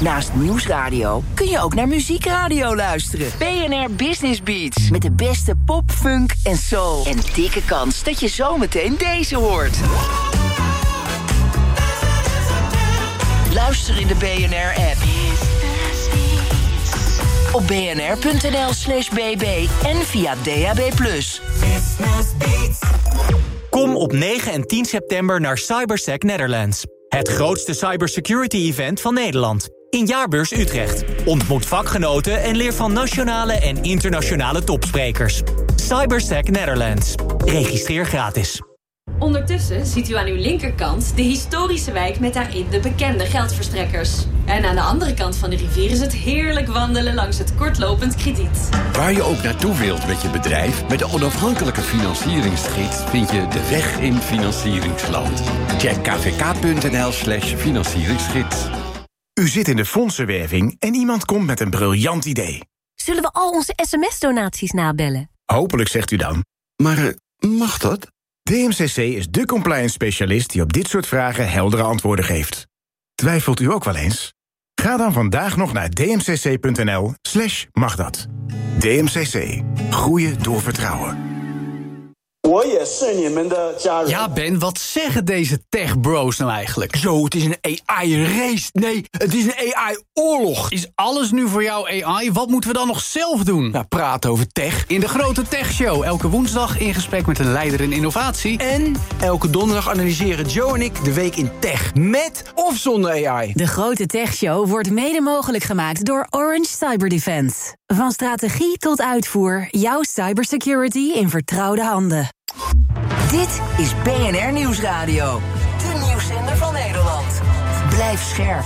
Naast Nieuwsradio kun je ook naar muziekradio luisteren. BNR Business Beats. Met de beste pop, funk en soul. En dikke kans dat je zometeen deze hoort. Luister in de BNR-app. Op bnr.nl/bb en via DAB+. Kom op 9 en 10 september naar Cybersec Netherlands. Het grootste cybersecurity-event van Nederland. In Jaarbeurs Utrecht. Ontmoet vakgenoten en leer van nationale en internationale topsprekers. Cybersec Netherlands. Registreer gratis. Ondertussen ziet u aan uw linkerkant de historische wijk met daarin de bekende geldverstrekkers. En aan de andere kant van de rivier is het heerlijk wandelen langs het kortlopend krediet. Waar je ook naartoe wilt met je bedrijf, met de onafhankelijke financieringsgids vind je de weg in financieringsland. Check kvk.nl/financieringsgids. U zit in de fondsenwerving en iemand komt met een briljant idee. Zullen we al onze sms-donaties nabellen? Hopelijk, zegt u dan. Maar mag dat? DMCC is de compliance specialist die op dit soort vragen heldere antwoorden geeft. Twijfelt u ook wel eens? Ga dan vandaag nog naar dmcc.nl/magdat. DMCC. Groeien door vertrouwen. Ja, Ben, wat zeggen deze tech-bros nou eigenlijk? Zo, het is een AI-race. Nee, het is een AI-oorlog. Is alles nu voor jou AI? Wat moeten we dan nog zelf doen? Nou, praten over tech. In de Grote Tech-show. Elke woensdag in gesprek met een leider in innovatie. En elke donderdag analyseren Joe en ik de week in tech. Met of zonder AI. De Grote Tech-show wordt mede mogelijk gemaakt door Orange Cyber Defense. Van strategie tot uitvoer, jouw cybersecurity in vertrouwde handen. Dit is BNR Nieuwsradio. De nieuwszender van Nederland. Blijf scherp.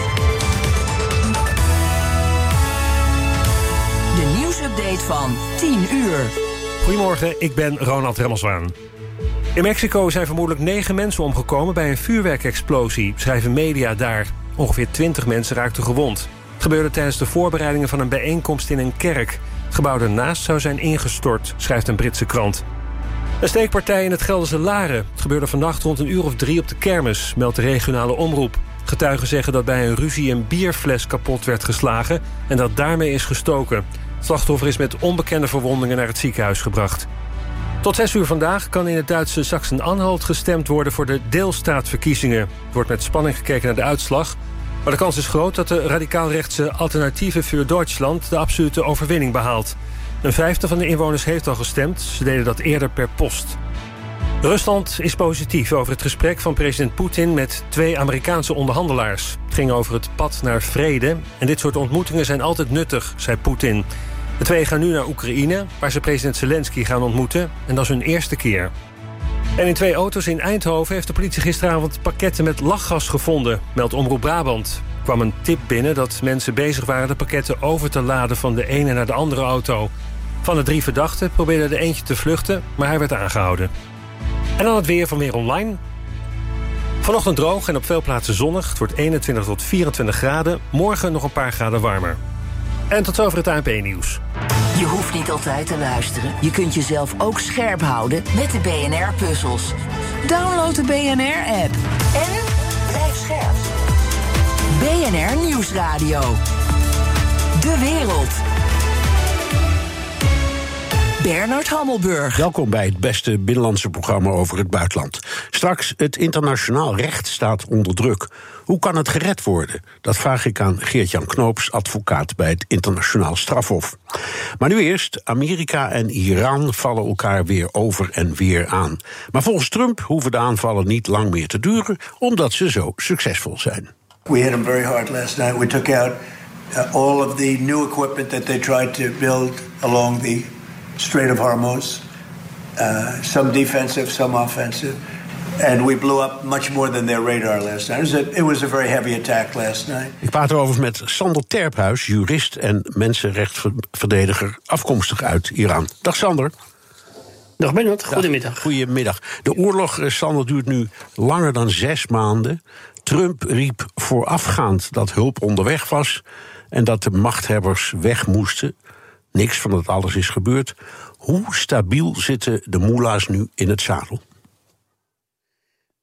De nieuwsupdate van 10 uur. Goedemorgen, ik ben Ronald Remmelswaan. In Mexico zijn vermoedelijk 9 mensen omgekomen bij een vuurwerkexplosie, schrijven media daar. Ongeveer 20 mensen raakten gewond. Het gebeurde tijdens de voorbereidingen van een bijeenkomst in een kerk. Het gebouw ernaast zou zijn ingestort, schrijft een Britse krant. Een steekpartij in het Gelderse Laren. Het gebeurde vannacht rond 1:03 op de kermis, meldt de regionale omroep. Getuigen zeggen dat bij een ruzie een bierfles kapot werd geslagen en dat daarmee is gestoken. Het slachtoffer is met onbekende verwondingen naar het ziekenhuis gebracht. Tot 6 uur vandaag kan in het Duitse Sachsen-Anhalt gestemd worden voor de deelstaatverkiezingen. Er wordt met spanning gekeken naar de uitslag. Maar de kans is groot dat de radicaal-rechtse Alternative für Deutschland de absolute overwinning behaalt. Een vijfde van de inwoners heeft al gestemd. Ze deden dat eerder per post. Rusland is positief over het gesprek van president Poetin met 2 Amerikaanse onderhandelaars. Het ging over het pad naar vrede. En dit soort ontmoetingen zijn altijd nuttig, zei Poetin. De 2 gaan nu naar Oekraïne, waar ze president Zelensky gaan ontmoeten. En dat is hun eerste keer. En in 2 auto's in Eindhoven heeft de politie gisteravond pakketten met lachgas gevonden, meldt Omroep Brabant. Er kwam een tip binnen dat mensen bezig waren de pakketten over te laden van de ene naar de andere auto. Van de 3 verdachten probeerde er eentje te vluchten, maar hij werd aangehouden. En dan het weer van Weer Online. Vanochtend droog en op veel plaatsen zonnig. Het wordt 21 tot 24 graden. Morgen nog een paar graden warmer. En tot zover het ANP-nieuws. Je hoeft niet altijd te luisteren. Je kunt jezelf ook scherp houden met de BNR-puzzels. Download de BNR-app. En blijf scherp. BNR Nieuwsradio. De wereld. Bernard Hammelburg. Welkom bij het beste binnenlandse programma over het buitenland. Straks, het internationaal recht staat onder druk. Hoe kan het gered worden? Dat vraag ik aan Geert-Jan Knoops, advocaat bij het Internationaal Strafhof. Maar nu eerst, Amerika en Iran vallen elkaar weer over en weer aan. Maar volgens Trump hoeven de aanvallen niet lang meer te duren, omdat ze zo succesvol zijn. We hit them very hard last night. We took out all of the new equipment that they tried to build along the Strait of Hormuz. Some defensive, some offensive. And we blew up much more than their radar last night. It was a very heavy attack last night. Ik praat erover met Sander Terphuis, jurist en mensenrechtverdediger afkomstig uit Iran. Dag Sander. Dag Bernard, goedemiddag. Goedemiddag. De oorlog, Sander, duurt nu langer dan 6 maanden. Trump riep voorafgaand dat hulp onderweg was en dat de machthebbers weg moesten. Niks van dat alles is gebeurd. Hoe stabiel zitten de moela's nu in het zadel?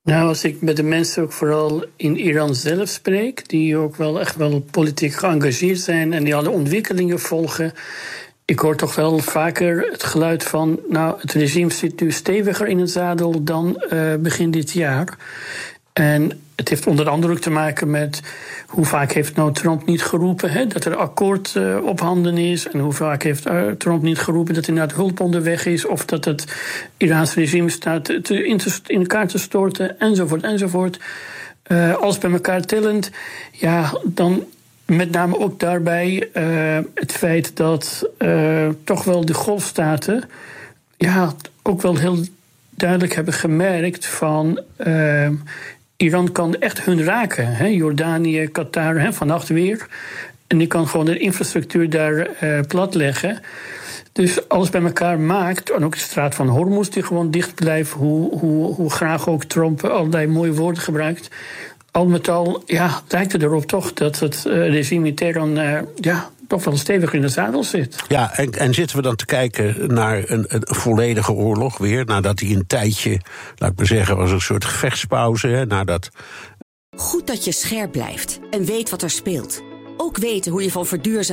Nou, als ik met de mensen ook vooral in Iran zelf spreek, die ook wel echt wel politiek geëngageerd zijn en die alle ontwikkelingen volgen, ik hoor toch wel vaker het geluid van, nou, het regime zit nu steviger in het zadel dan begin dit jaar. En het heeft onder andere ook te maken met hoe vaak heeft nou Trump niet geroepen dat er akkoord op handen is. En hoe vaak heeft Trump niet geroepen dat inderdaad hulp onderweg is. Of dat het Iraanse regime staat in elkaar te storten, enzovoort, enzovoort. Alles bij elkaar tellend, ja, dan met name ook daarbij het feit dat toch wel de golfstaten ja, ook wel heel duidelijk hebben gemerkt van Iran kan echt hun raken. Hè? Jordanië, Qatar, vannacht weer. En die kan gewoon de infrastructuur daar platleggen. Dus alles bij elkaar maakt, en ook de straat van Hormuz die gewoon dicht blijft, hoe graag ook Trump allerlei mooie woorden gebruikt. Al met al lijkt het erop toch dat het regime in Teheran toch wel stevig in de zadel zit. Ja, en zitten we dan te kijken naar een volledige oorlog weer, nadat hij een tijdje, laat ik maar zeggen, was een soort gevechtspauze, nadat. Goed dat je scherp blijft en weet wat er speelt. Ook weten hoe je van verduurzamen